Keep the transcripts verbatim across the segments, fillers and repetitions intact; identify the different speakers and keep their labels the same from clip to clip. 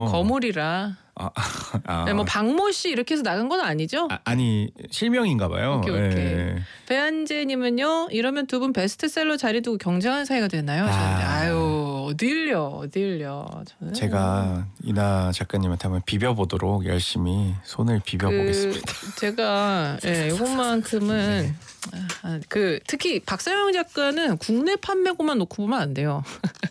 Speaker 1: 거물이라.
Speaker 2: 아, 아.
Speaker 1: 네, 뭐 박모 씨 이렇게 해서 나간 건 아니죠?
Speaker 2: 아, 아니 실명인가 봐요.
Speaker 1: 오케이 오케이.
Speaker 2: 예.
Speaker 1: 배한재님은요. 이러면 두 분 베스트셀러 자리 두고 경쟁하는 사이가 되나요?
Speaker 2: 아.
Speaker 1: 저는 아유 어딜요 어딜요. 저는
Speaker 2: 제가 이나 작가님한테 한번 비벼보도록 열심히 손을 비벼보겠습니다.
Speaker 1: 그, 제가 예, 이것만큼은 네. 아, 그 특히 박사영 작가는 국내 판매고만 놓고 보면 안 돼요.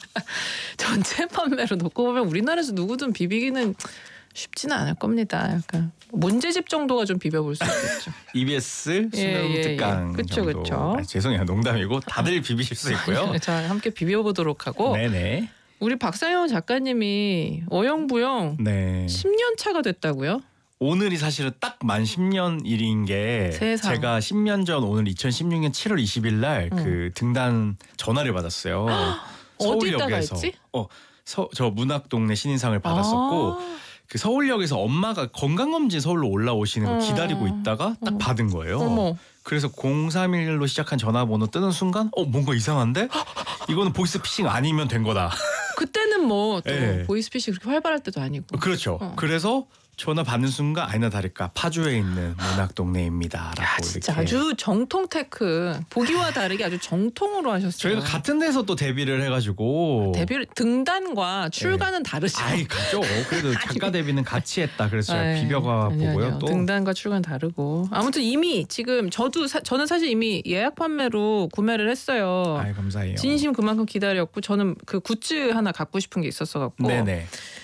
Speaker 1: 전체 판매로 놓고 보면 우리나라에서 누구든 비비기는 쉽지는 않을 겁니다. 약간 문제집 정도가 좀 비벼볼 수 있겠죠.
Speaker 2: 이비에스 수능
Speaker 1: 예, 예,
Speaker 2: 특강
Speaker 1: 예. 그쵸,
Speaker 2: 정도.
Speaker 1: 그쵸.
Speaker 2: 아, 죄송해요. 농담이고 다들 비비실 수 있고요.
Speaker 1: 자 함께 비벼보도록 하고.
Speaker 2: 네네.
Speaker 1: 우리 박사영 작가님이 어영부영
Speaker 2: 네.
Speaker 1: 십 년 차가 됐다고요?
Speaker 2: 오늘이 사실은 딱 만 십 년 일인 게
Speaker 1: 세상.
Speaker 2: 제가 십 년 전 오늘 이천십육 년 칠월 이십일 날 그
Speaker 1: 응.
Speaker 2: 등단 전화를 받았어요.
Speaker 1: 어디다가
Speaker 2: 서울역에서.
Speaker 1: 했지?
Speaker 2: 어, 서, 저 문학동네 신인상을 받았었고
Speaker 1: 아.
Speaker 2: 그 서울역에서 엄마가 건강검진 서울로 올라오시는 거
Speaker 1: 어.
Speaker 2: 기다리고 있다가 딱
Speaker 1: 어.
Speaker 2: 받은 거예요.
Speaker 1: 어머.
Speaker 2: 그래서 공삼일로 시작한 전화번호 뜨는 순간 어 뭔가 이상한데? 이거는 보이스피싱 아니면 된 거다.
Speaker 1: 그때는 뭐 또
Speaker 2: 네.
Speaker 1: 보이스피싱 그렇게 활발할 때도 아니고.
Speaker 2: 그렇죠.
Speaker 1: 어.
Speaker 2: 그래서 전화 받는 순간 아니나 다를까 파주에 있는 문학동네입니다라고
Speaker 1: 야, 진짜
Speaker 2: 이렇게.
Speaker 1: 아주 정통 테크 보기와 다르게 아주 정통으로 하셨어요.
Speaker 2: 저희가 같은 데서 또 데뷔를 해가지고
Speaker 1: 데뷔 등단과 출가는 다르죠.
Speaker 2: 아이 가죠. 그래도 작가 데뷔는 같이 했다. 그래서 제가
Speaker 1: 아이,
Speaker 2: 비벼가
Speaker 1: 아니,
Speaker 2: 보고요.
Speaker 1: 아니요.
Speaker 2: 또
Speaker 1: 등단과 출가는 다르고 아무튼 이미 지금 저도 사, 저는 사실 이미 예약 판매로 구매를 했어요.
Speaker 2: 아이 감사해요.
Speaker 1: 진심 그만큼 기다렸고 저는 그 굿즈 하나 갖고 싶은 게 있었어 갖고
Speaker 2: 네네.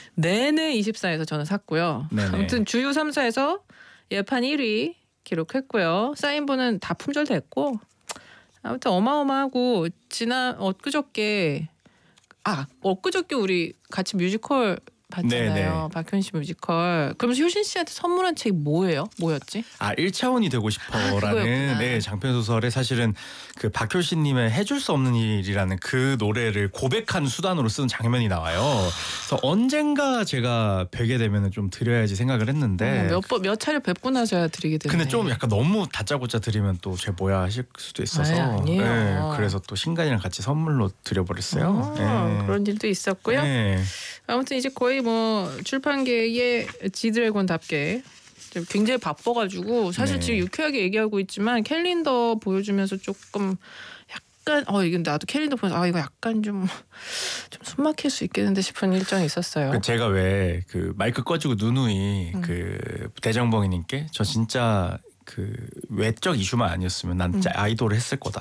Speaker 1: 내내 이십사에서 저는 샀고요.
Speaker 2: 네네.
Speaker 1: 아무튼 주요 삼 사에서 예판 일 위 기록했고요. 사인본은 다 품절됐고 아무튼 어마어마하고 지난 엊그저께 아 엊그저께 우리 같이 뮤지컬 봤잖아요.
Speaker 2: 네네.
Speaker 1: 박효신 씨 뮤지컬. 그러면서 효신 씨한테 선물한 책이 뭐예요? 뭐였지?
Speaker 2: 아 일 차원이 되고
Speaker 1: 아,
Speaker 2: 싶어라는
Speaker 1: 그거였구나.
Speaker 2: 네, 장편 소설에 사실은 그 박효신님의 해줄 수 없는 일이라는 그 노래를 고백한 수단으로 쓴 장면이 나와요. 그래서 언젠가 제가 뵈게 되면 좀 드려야지 생각을 했는데
Speaker 1: 몇번 몇 차례 뵙고 나서야 드리게 되네.
Speaker 2: 근데 좀 약간 너무 다짜고짜 드리면 또 제 뭐야 하실 수도 있어서
Speaker 1: 아이, 아니에요.
Speaker 2: 네, 그래서 또 신간이랑 같이 선물로 드려버렸어요.
Speaker 1: 아,
Speaker 2: 네.
Speaker 1: 그런 일도 있었고요.
Speaker 2: 네.
Speaker 1: 아무튼 이제 거의 뭐 출판계의 지드래곤답게 좀 굉장히 바빠가지고 사실
Speaker 2: 네.
Speaker 1: 지금 유쾌하게 얘기하고 있지만 캘린더 보여주면서 조금 약간 어 이게 나도 캘린더 보면서 아 이거 약간 좀 좀 숨막힐 수 있겠는데 싶은 일정이 있었어요.
Speaker 2: 그 제가 왜 그 마이크 꺼지고 누누이
Speaker 1: 음.
Speaker 2: 그 대정봉이님께 저 진짜 그 외적 이슈만 아니었으면 난 진짜
Speaker 1: 음.
Speaker 2: 아이돌을 했을 거다.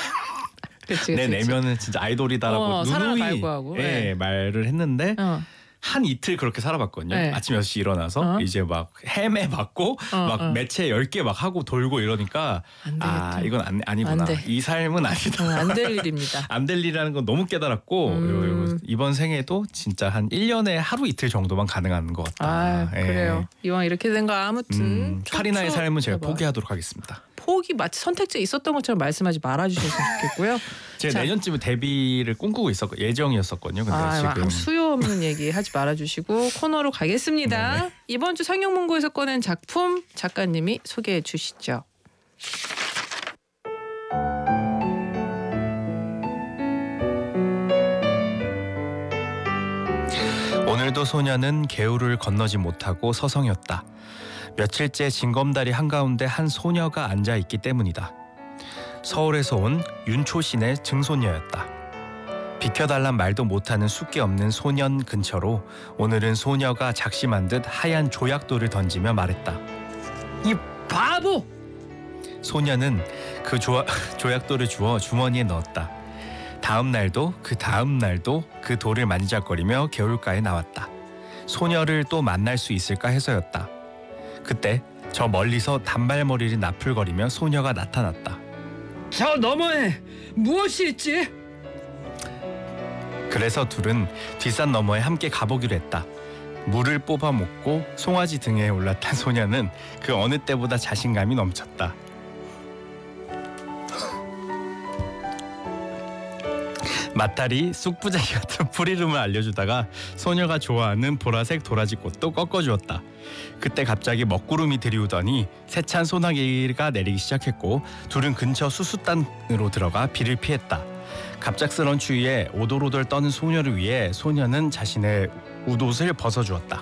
Speaker 1: 그치,
Speaker 2: 내
Speaker 1: 그치,
Speaker 2: 내면은 진짜 아이돌이다라고
Speaker 1: 어, 사랑을
Speaker 2: 누누이
Speaker 1: 갈구하고.
Speaker 2: 예,
Speaker 1: 네.
Speaker 2: 말을 했는데
Speaker 1: 어.
Speaker 2: 한 이틀 그렇게 살아봤거든요.
Speaker 1: 네.
Speaker 2: 아침 여섯 시 일어나서
Speaker 1: 어?
Speaker 2: 이제 막 헤매 받고
Speaker 1: 어,
Speaker 2: 막
Speaker 1: 어.
Speaker 2: 매체 열 개 막 하고 돌고 이러니까
Speaker 1: 안
Speaker 2: 아
Speaker 1: 되겠다.
Speaker 2: 이건 안, 아니구나.
Speaker 1: 안 돼.
Speaker 2: 이 삶은 아니다.
Speaker 1: 안 될 일입니다.
Speaker 2: 안 될 일이라는 건 너무 깨달았고
Speaker 1: 음.
Speaker 2: 요- 이번 생에도 진짜 한 일 년에 하루 이틀 정도만 가능한 것 같다.
Speaker 1: 아
Speaker 2: 예.
Speaker 1: 그래요. 이왕 이렇게 된 거 아무튼
Speaker 2: 음,
Speaker 1: 초-
Speaker 2: 카리나의
Speaker 1: 초-
Speaker 2: 삶은 제가
Speaker 1: 해봐.
Speaker 2: 포기하도록 하겠습니다.
Speaker 1: 포기 마치 선택지에 있었던 것처럼 말씀하지 말아주셨으면 좋겠고요.
Speaker 2: 제가
Speaker 1: 자.
Speaker 2: 내년쯤에 데뷔를 꿈꾸고 있었 예정이었었거든요. 근데
Speaker 1: 아,
Speaker 2: 지금
Speaker 1: 아무 수요 없는 얘기 하지 말아주시고 코너로 가겠습니다.
Speaker 2: 네네.
Speaker 1: 이번 주 상영문고에서 꺼낸 작품 작가님이 소개해 주시죠.
Speaker 2: 오늘도 소녀는 개울을 건너지 못하고 서성였다. 며칠째 징검다리 한가운데 한 소녀가 앉아 있기 때문이다. 서울에서 온 윤초신의 증손녀였다. 비켜달란 말도 못하는 숫기 없는 소년 근처로 오늘은 소녀가 작심한 듯 하얀 조약돌을 던지며 말했다.
Speaker 1: 이 바보!
Speaker 2: 소녀는 그 조아, 조약돌을 주워 주머니에 넣었다. 다음 날도 그 다음 날도 그 돌을 만지작거리며 개울가에 나왔다. 소녀를 또 만날 수 있을까 해서였다. 그때 저 멀리서 단발머리를 나풀거리며 소녀가 나타났다.
Speaker 1: 저 너머에 무엇이 있지?
Speaker 2: 그래서 둘은 뒷산 너머에 함께 가보기로 했다. 물을 뽑아 먹고 송아지 등에 올라탄 소녀는 그 어느 때보다 자신감이 넘쳤다. 마탈이 쑥부자기 같은 풀이름을 알려주다가 소녀가 좋아하는 보라색 도라지 꽃도 꺾어주었다. 그때 갑자기 먹구름이 들이우더니 세찬 소나기가 내리기 시작했고 둘은 근처 수수단으로 들어가 비를 피했다. 갑작스런 추위에 오돌오돌 떠는 소녀를 위해 소녀는 자신의 웃옷을 벗어주었다.